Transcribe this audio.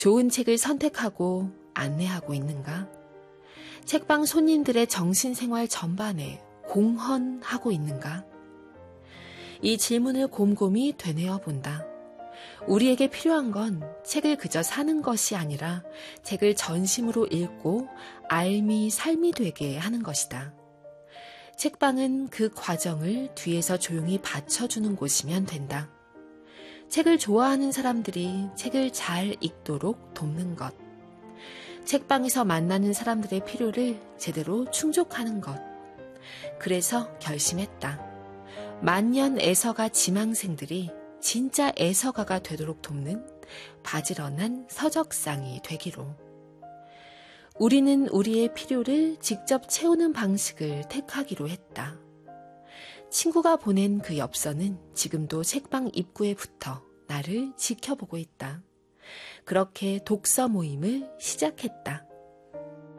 좋은 책을 선택하고 안내하고 있는가? 책방 손님들의 정신생활 전반에 공헌하고 있는가? 이 질문을 곰곰이 되뇌어 본다. 우리에게 필요한 건 책을 그저 사는 것이 아니라 책을 전심으로 읽고 알미 삶이 되게 하는 것이다. 책방은 그 과정을 뒤에서 조용히 받쳐주는 곳이면 된다. 책을 좋아하는 사람들이 책을 잘 읽도록 돕는 것. 책방에서 만나는 사람들의 필요를 제대로 충족하는 것. 그래서 결심했다. 만년 애서가 지망생들이 진짜 애서가가 되도록 돕는 바지런한 서적상이 되기로. 우리는 우리의 필요를 직접 채우는 방식을 택하기로 했다. 친구가 보낸 그 엽서는 지금도 책방 입구에 붙어 나를 지켜보고 있다. 그렇게 독서 모임을 시작했다.